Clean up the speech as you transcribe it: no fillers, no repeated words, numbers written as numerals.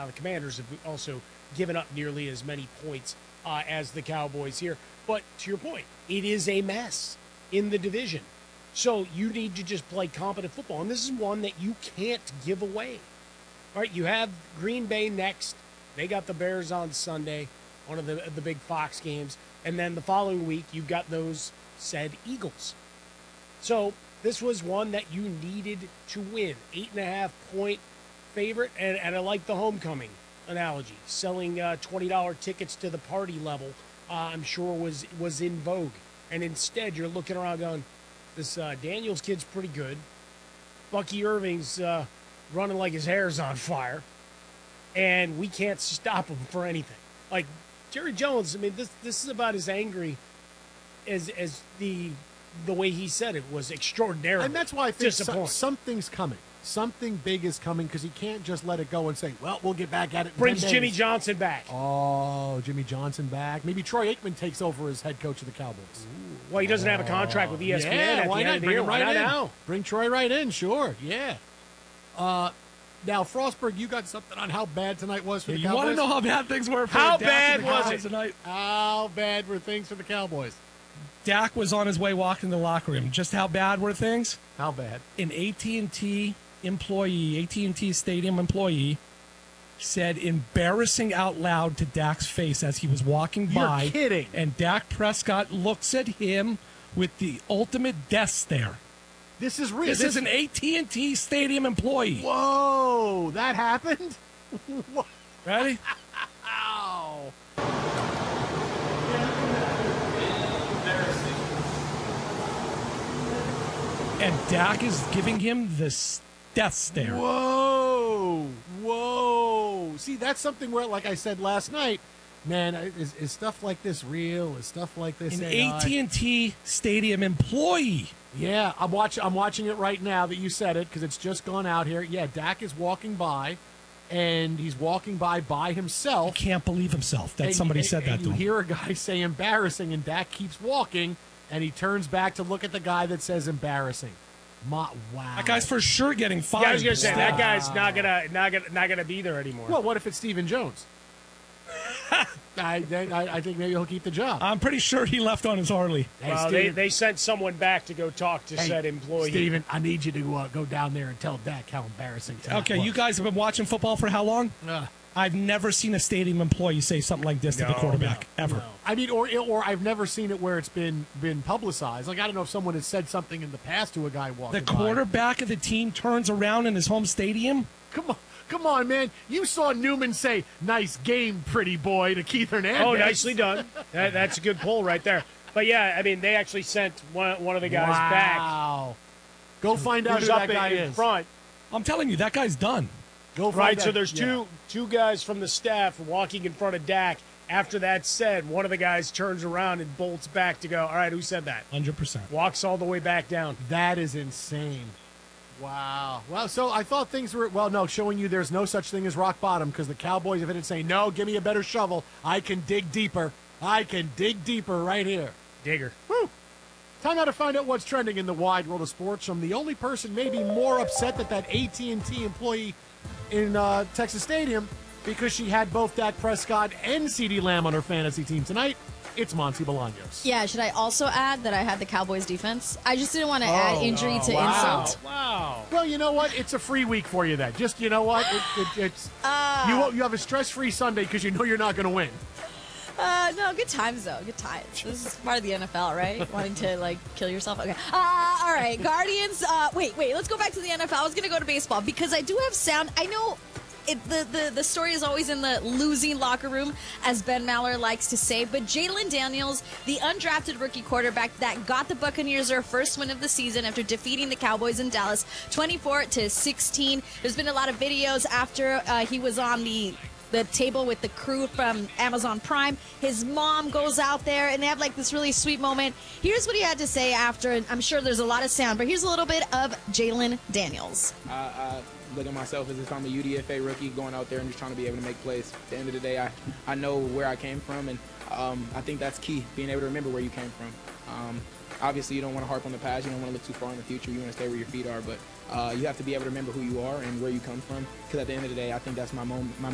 The Commanders have also given up nearly as many points as the Cowboys here. But to your point, it is a mess in the division. So you need to just play competent football. And this is one that you can't give away. All right, you have Green Bay next. They got the Bears on Sunday, one of the big Fox games. And then the following week, you've got those said Eagles. So this was one that you needed to win. 8.5-point favorite, and I like the homecoming analogy. Selling $20 tickets to the party level, I'm sure was in vogue. And instead, you're looking around going, this Daniels kid's pretty good. Bucky Irving's running like his hair's on fire. And we can't stop him for anything. Like, Jerry Jones, I mean, this is about as angry as the way he said it was extraordinary. And that's why I think something's coming. Something big is coming because he can't just let it go and say, well, we'll get back at it in Brings 10 days. Jimmy Johnson back. Oh, Jimmy Johnson back. Maybe Troy Aikman takes over as head coach of the Cowboys. Ooh. Well, he doesn't have a contract with ESPN at the end of the year. Bring him right in. Now? Bring Troy right in, sure. Yeah. Now, Frostberg, you got something on how bad tonight was for the Cowboys? You want to know how bad things were for How Dak bad and the was Cowboys it? tonight? How bad were things for the Cowboys? Dak was on his way walking to the locker room. Just how bad were things? How bad? An AT&T employee, AT&T Stadium employee, said embarrassing out loud to Dak's face as he was walking by. You're kidding. And Dak Prescott looks at him with the ultimate death stare. This is real. This is an AT&T Stadium employee. Whoa, that happened? Ready? Ow. And Dak is giving him this death stare. Whoa. See, that's something where, like I said last night, man, is stuff like this real? Is stuff like this An AI? AT&T Stadium employee. Yeah, I'm watching it right now that you said it because it's just gone out here. Yeah, Dak is walking by, and he's walking by himself. He can't believe himself that somebody said that to him. You hear a guy say embarrassing, and Dak keeps walking, and he turns back to look at the guy that says embarrassing. Wow. That guy's for sure getting fired. Yeah, I was going to say, that guy's not gonna be there anymore. Well, what if it's Stephen Jones? I think maybe he'll keep the job. I'm pretty sure he left on his Harley. Hey, well, they sent someone back to go talk to said employee. Stephen, I need you to go down there and tell Dak how embarrassing tonight Okay, was. You guys have been watching football for how long? I've never seen a stadium employee say something like this to the quarterback, ever. No. I mean, or I've never seen it where it's been publicized. Like, I don't know if someone has said something in the past to a guy walking The quarterback of the team turns around in his home stadium? Come on, man. You saw Newman say, nice game, pretty boy, to Keith Hernandez. Oh, nicely done. That's a good pull right there. But, yeah, I mean, they actually sent one of the guys back. Wow. Go find out who that guy is. Front. I'm telling you, that guy's done. Go find out. So there's two guys from the staff walking in front of Dak. After that's said, one of the guys turns around and bolts back to go, all right, who said that? 100%. Walks all the way back down. That is insane. Wow. Well, so I thought things were, showing you there's no such thing as rock bottom because the Cowboys, if it had say, no, give me a better shovel, I can dig deeper. I can dig deeper right here. Digger. Woo. Time now to find out what's trending in the wide world of sports from the only person maybe more upset that AT&T employee in Texas Stadium because she had both Dak Prescott and CeeDee Lamb on her fantasy team tonight. It's Monty Bolaños. Yeah, should I also add that I had the Cowboys defense? I just didn't want to add injury to insult. Wow. Well, you know what? It's a free week for you then. Just, you know what? It's you have a stress-free Sunday because you know you're not going to win. No, good times, though. Good times. This is part of the NFL, right? Wanting to, kill yourself? Okay. All right. Guardians. Wait. Let's go back to the NFL. I was going to go to baseball because I do have sound. I know the story is always in the losing locker room, as Ben Maller likes to say, but Jalen Daniels, the undrafted rookie quarterback that got the Buccaneers their first win of the season after defeating the Cowboys in Dallas 24-16. There's been a lot of videos after he was on the table with the crew from Amazon Prime. His mom goes out there, and they have this really sweet moment. Here's what he had to say after, and I'm sure there's a lot of sound, but here's a little bit of Jalen Daniels. I look at myself as if I'm a UDFA rookie going out there and just trying to be able to make plays. At the end of the day, I know where I came from, and I think that's key, being able to remember where you came from. Obviously, you don't want to harp on the past. You don't want to look too far in the future. You want to stay where your feet are, but you have to be able to remember who you are and where you come from, because at the end of the day, I think that's my